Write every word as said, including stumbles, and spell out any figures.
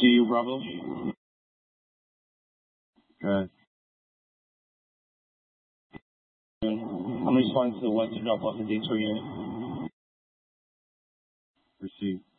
See you, Bravo. Good. I'm responding to the one to drop off the detour unit. Received.